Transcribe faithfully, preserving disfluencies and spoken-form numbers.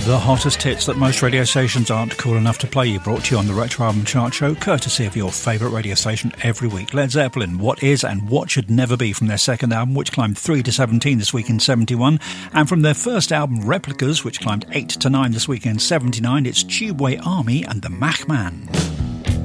The hottest hits that most radio stations aren't cool enough to play you, brought to you on the Retro Album Chart Show, courtesy of your favourite radio station every week. Led Zeppelin, What Is and What Should Never Be, from their second album, which climbed three to seventeen this week in seventy-one, and from their first album, Replicas, which climbed eight to nine this week in seventy-nine, it's Tubeway Army and the Mac Man.